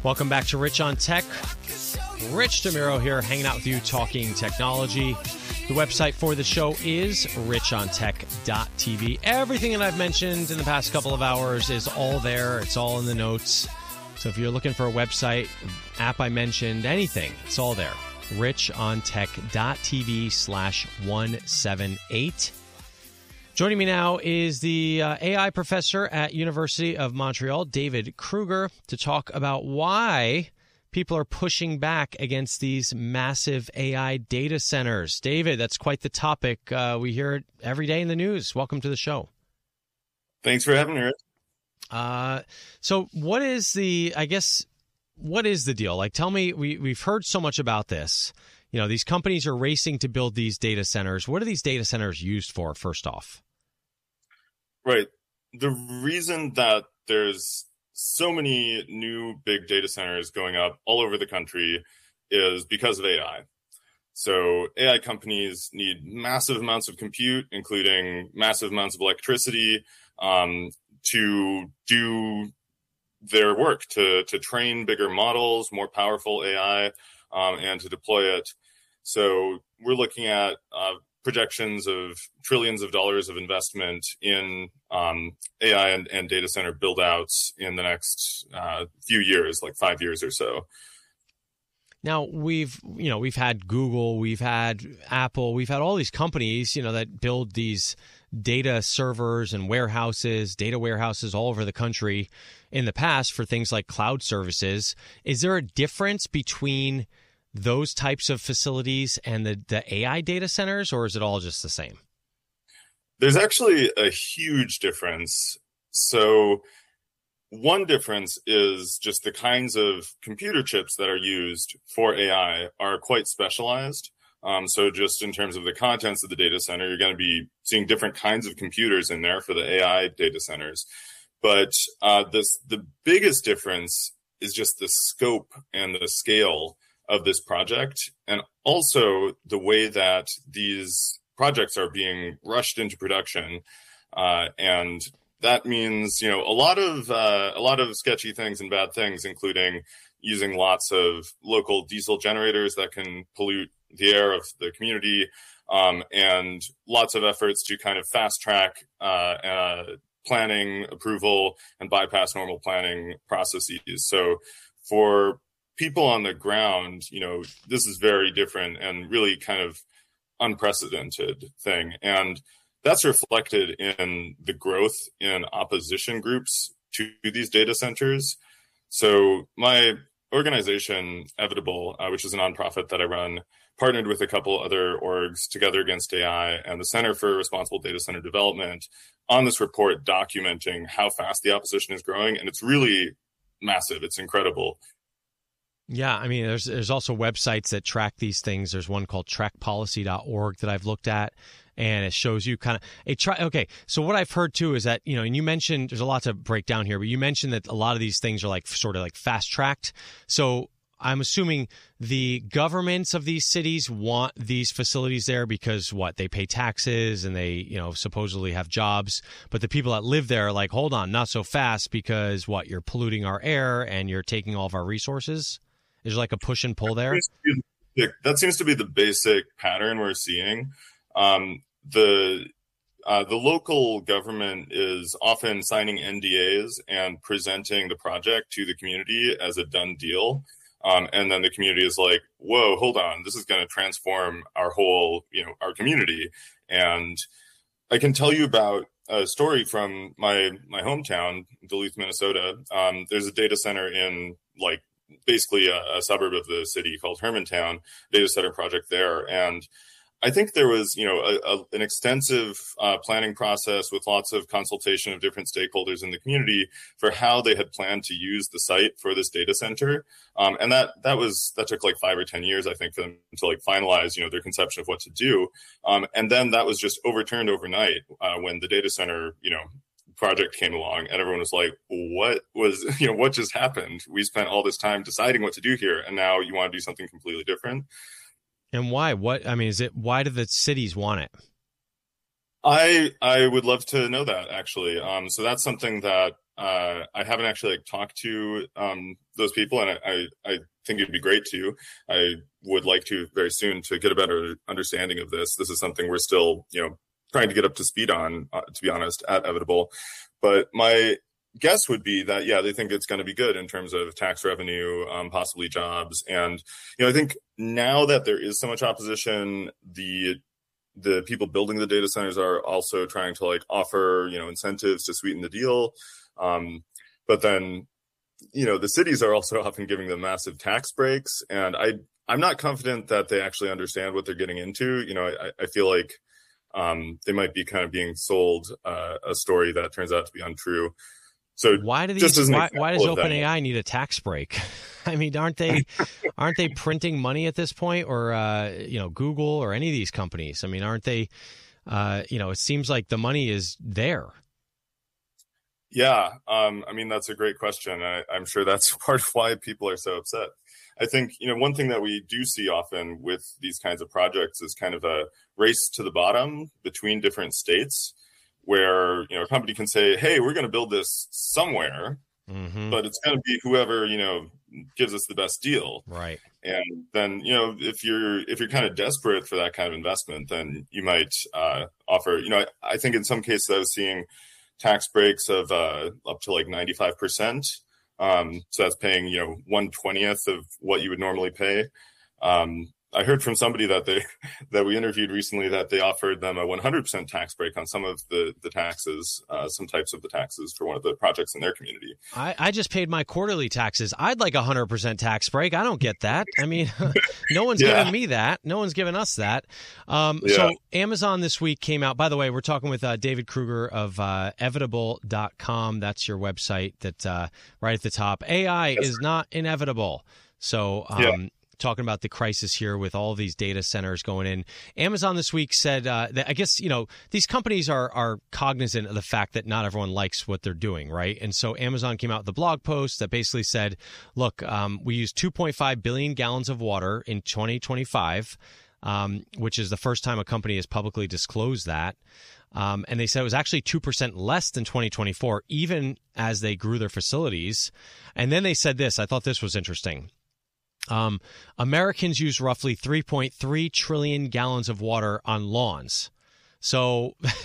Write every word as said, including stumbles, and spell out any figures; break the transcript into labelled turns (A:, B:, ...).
A: Welcome back to Rich on Tech. Rich DeMuro here, hanging out with you, talking technology. The website for the show is rich on tech dot t v. Everything that I've mentioned in the past couple of hours is all there. It's all in the notes. So if you're looking for a website, app I mentioned, anything, it's all there. rich on tech dot t v slash one seven eight. Joining me now is the uh, A I professor at University of Montreal, David Kruger, to talk about why people are pushing back against these massive A I data centers. David, that's quite the topic. Uh, we hear it every day in the news. Welcome to the show.
B: Thanks for having me, Rich.
A: Uh, so what is the, I guess, what is the deal? Like, tell me, we, we've heard so much about this. You know, these companies are racing to build these data centers. What are these data centers used for, first off?
B: Right. The reason that there's so many new big data centers going up all over the country is because of A I. So A I companies need massive amounts of compute, including massive amounts of electricity, um, to do their work, to, to train bigger models, more powerful A I, um, and to deploy it. So we're looking at uh, projections of trillions of dollars of investment in um, A I and, and data center build-outs in the next uh, few years, like five years or so.
A: Now, we've, you know, we've had Google, we've had Apple, we've had all these companies, you know, that build these data servers and warehouses, data warehouses all over the country in the past for things like cloud services. Is there a difference between those types of facilities and the, the A I data centers, or is it all just the same?
B: There's actually a huge difference. So one difference is just the kinds of computer chips that are used for A I are quite specialized. Um, so just in terms of the contents of the data center, you're going to be seeing different kinds of computers in there for the A I data centers. But uh, this, the biggest difference is just the scope and the scale of this project, and also the way that these projects are being rushed into production. Uh, and that means, you know, a lot of uh, a lot of sketchy things and bad things, including using lots of local diesel generators that can pollute the air of the community, um, and lots of efforts to kind of fast track uh, uh, planning approval and bypass normal planning processes. So for people on the ground, you know, this is very different and really kind of unprecedented thing. And that's reflected in the growth in opposition groups to these data centers. So my organization, Evitable, uh, which is a nonprofit that I run, partnered with a couple other orgs, Together Against A I and the Center for Responsible Data Center Development, on this report documenting how fast the opposition is growing. And it's really massive. It's incredible.
A: Yeah, I mean, there's there's also websites that track these things. There's one called track policy dot org that I've looked at, and it shows you kind of a try. Okay, so what I've heard too is that, you know, and you mentioned there's a lot to break down here, but you mentioned that a lot of these things are like sort of like fast tracked. So I'm assuming the governments of these cities want these facilities there because what, they pay taxes and they, you know, supposedly have jobs, but the people that live there are like, hold on, not so fast, because what, you're polluting our air and you're taking all of our resources. Is there like a push and pull there?
B: That seems to be the basic pattern we're seeing. Um, the uh, the local government is often signing N D As and presenting the project to the community as a done deal. Um, and then the community is like, whoa, hold on, this is going to transform our whole, you know, our community. And I can tell you about a story from my, my hometown, Duluth, Minnesota. Um, there's a data center in like basically a, a suburb of the city called Hermantown, data center project there. And I think there was, you know, a, a, an extensive uh, planning process with lots of consultation of different stakeholders in the community for how they had planned to use the site for this data center. Um, and that that was that took like five or ten years, I think, for them to like finalize, you know, their conception of what to do. Um, and then that was just overturned overnight uh, when the data center, you know, project came along, and everyone was like, what was, you know, what just happened? We spent all this time deciding what to do here, and now you want to do something completely different.
A: And why? What, I mean, is it, why do the cities want it?
B: I I would love to know that, actually. Um, so that's something that Uh, I haven't actually like talked to um, those people, and I, I, I think it'd be great to. I would like to very soon to get a better understanding of this. This is something we're still, you know, trying to get up to speed on, uh, to be honest, at Evitable. But my guess would be that, yeah, they think it's going to be good in terms of tax revenue, um, possibly jobs. And, you know, I think now that there is so much opposition, the the people building the data centers are also trying to like offer, you know, incentives to sweeten the deal. Um, but then, you know, the cities are also often giving them massive tax breaks. And I, I'm not confident that they actually understand what they're getting into. You know, I, I feel like um, they might be kind of being sold uh, a story that turns out to be untrue. So
A: why do these? Why, why does OpenAI need a tax break? I mean, aren't they aren't they printing money at this point, or uh, you know, Google or any of these companies? I mean, aren't they? Uh, you know, it seems like the money is there.
B: Yeah, um, I mean, that's a great question. I, I'm sure that's part of why people are so upset. I think, you know, one thing that we do see often with these kinds of projects is kind of a race to the bottom between different states, where, you know, a company can say, hey, we're going to build this somewhere, mm-hmm. but it's going to be whoever, you know, gives us the best deal.
A: Right.
B: And then, you know, if you're if you're kind of desperate for that kind of investment, then you might uh, offer, you know, I, I think in some cases I was seeing tax breaks of uh, up to like ninety-five percent. Um, so that's paying, you know, one twentieth of what you would normally pay. Um, I heard from somebody that they that we interviewed recently that they offered them a one hundred percent tax break on some of the the taxes, uh, some types of the taxes for one of the projects in their community.
A: I, I just paid my quarterly taxes. I'd like a one hundred percent tax break. I don't get that. I mean, no one's yeah. giving me that. No one's giving us that. Um, yeah. So Amazon this week came out. By the way, we're talking with uh, David Kruger of uh, Evitable dot com. That's your website that uh, right at the top. A I yes, is sir. not inevitable. So um, yeah. talking about the crisis here with all these data centers going in. Amazon this week said uh, that, I guess, you know, these companies are are cognizant of the fact that not everyone likes what they're doing, right? And so Amazon came out with a blog post that basically said, look, um, we used two point five billion gallons of water in twenty twenty-five, um, which is the first time a company has publicly disclosed that. Um, and they said it was actually two percent less than twenty twenty-four, even as they grew their facilities. And then they said this, I thought this was interesting. Um, Americans use roughly three point three trillion gallons of water on lawns. So